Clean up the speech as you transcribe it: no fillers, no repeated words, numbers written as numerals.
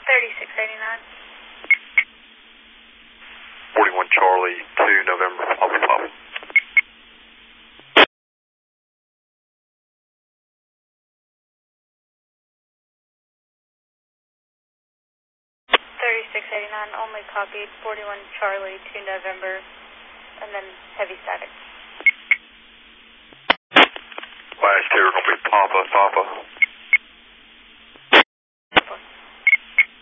3689. 41 Charlie, 2 November, Alpha Papa. 3689, only copied. 41 Charlie, 2 November, and then heavy static. Last two are going to be Papa, Papa.